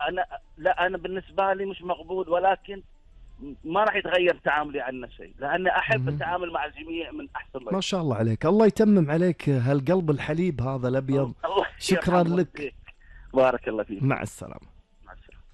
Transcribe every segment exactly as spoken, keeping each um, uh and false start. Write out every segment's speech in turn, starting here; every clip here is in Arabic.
انا لا انا بالنسبه لي مش مقبول، ولكن ما راح يتغير تعاملي عنه شيء، لأني أحب التعامل مع الجميع من أحسن وجه. ما شاء الله عليك، الله يتمم عليك هالقلب الحليب هذا الأبيض. شكرا لك فيك. بارك الله فيك. مع السلامة. مع السلامة.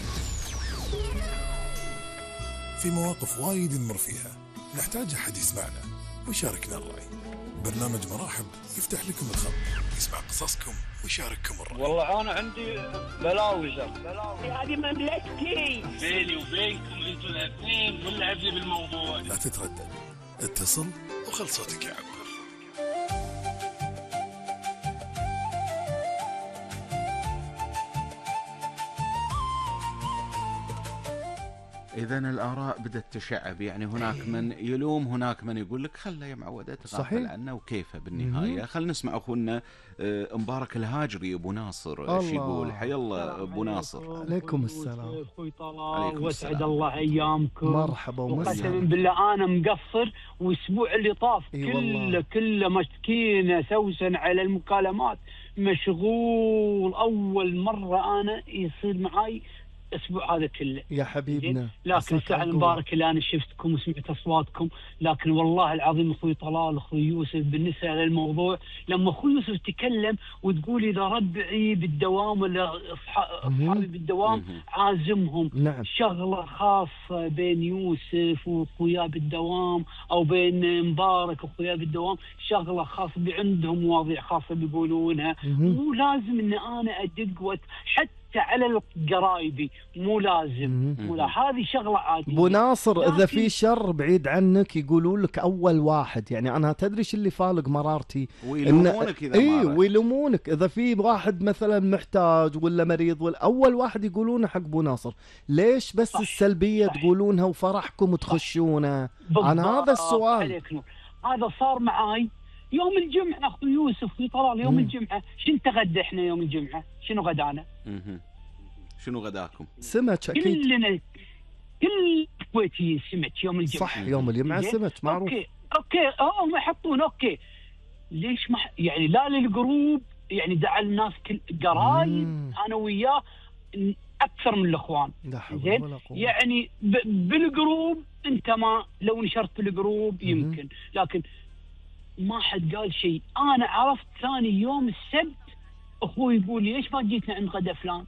في مواقف وايد نمر فيها نحتاج أحد يسمعنا ويشاركنا الرأي. برنامج مراحب يفتح لكم الخط، يسمع قصصكم ويشارككم الرأي. والله أنا عندي بلاوي بلاوي هذه مملكتي، بيني وبينكم انتوا الاثنين ولعب لي بالموضوع. لا تتردد، اتصل وخل صوتك يعبر. إذن الآراء بدأت تشعب، يعني هناك من يلوم، هناك من يقول لك خله يا معودة تغافل عنه وكيفه بالنهاية. خل نسمع أخونا مبارك الهاجري أبو ناصر ايش يقول. حي الله أبو ناصر. عليكم السلام. أخوي طلال وسعد الله أيامكم. مرحبا ومسهلا. وقسما بالله أنا مقصر، والأسبوع اللي طاف كله كله مسكينة سوسن على المكالمات، مشغول. أول مرة أنا يصير معاي الأسبوع هذا كله يا حبيبنا. لكن سعد مبارك اللي أنا شفتكم وسمعت أصواتكم. لكن والله العظيم أخوي طلال أخوي يوسف بالنسبة للموضوع، لما أخوي يوسف تكلم وتقول إذا ربعي بالدوام ولا أصحابي بالدوام عازمهم، نعم. شغلة خاصة بين يوسف وأخويا بالدوام أو بين مبارك وأخويا بالدوام، شغلة خاصة عندهم مواضيع خاصة بيقولونها. مو لازم إن أنا أدق حتى على قرايبي، مو لازم. مو لا، هذه شغله عاديه. ابو ناصر اذا في شر بعيد عنك يقولوا لك اول واحد، يعني انا تدري ايش اللي فالق مرارتي، ويلومونك اذا اي ويلومونك اذا في واحد مثلا محتاج ولا مريض، ولا اول واحد يقولونه حق ابو ناصر. ليش بس صح. السلبيه صح. تقولونها وفرحكم وتخشونه. انا هذا السؤال. هذا صار معاي يوم الجمعة أخو يوسف في طلال. يوم مم. الجمعة شنو تغدى إحنا يوم الجمعة؟ شنو غدانا؟ شنو غداكم؟ سمك أكيد. كلنا كل الكويتيين سمك يوم الجمعة. صح، يوم الجمعة سمك معروف. أوكي أوكي أه ما يحطون أوكي. ليش ما يعني لا للجروب، يعني دعا الناس كل قرايب أنا وياه أكثر من الأخوان. زين يعني بالجروب أنت ما لو نشرت بالجروب يمكن، لكن ما حد قال شيء. أنا عرفت ثاني يوم السبت أخوي يقول لي ليش ما جيتنا عند غدا فلان؟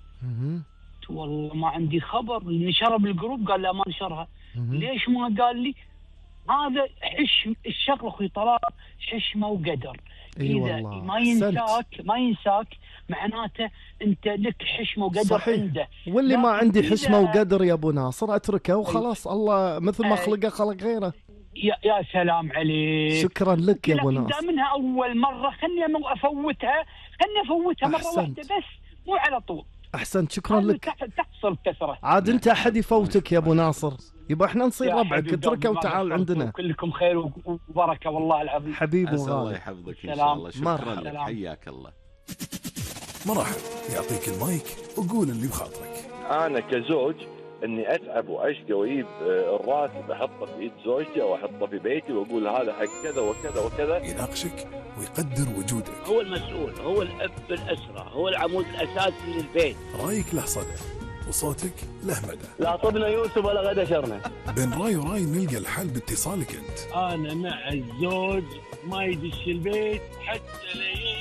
والله ما عندي خبر. نشرها بالجروب قال لا ما نشرها. ليش ما قال لي؟ هذا حش الشغل أخوي طلال، حشمة وقدر. إذا والله. ما ينساك ما ينساك معناته أنت لك حشمة وقدر. صحيح. عنده. واللي ما عندي حشمة وقدر يا أبو ناصر أتركه وخلاص. الله مثل ما خلقه خلق غيره. يا يا سلام عليك. شكرا لك يا ابو ناصر. منها اول مره خلني افوتها خلني افوتها مره واحده بس، مو على طول. احسنت، شكرا لك. تحصل كثره عاد انت احد يفوتك يا ابو ناصر، يبقى احنا نصير ربعك. اتركه وتعال عندنا. كلكم خير وبركه والله العظيم. حبيبي وغالي. الله يحفظك ان شاء الله. شكرا لك، حياك الله. مرحب، يعطيك المايك وقول اللي بخاطرك. انا كزوج اني اتعب واشقى واجيب الراتب احطه في ايد زوجتي او احطه في بيتي واقول هذا حق كذا وكذا وكذا. يناقشك ويقدر وجودك. هو المسؤول، هو الاب الاسره، هو العمود الاساسي للبيت. رايك له صدى وصوتك له مدى. لا طبنا يوسف ولا غدا شرنا. بين راي وراي نلقى الحل باتصالك انت. انا مع الزوج ما يدش البيت حتى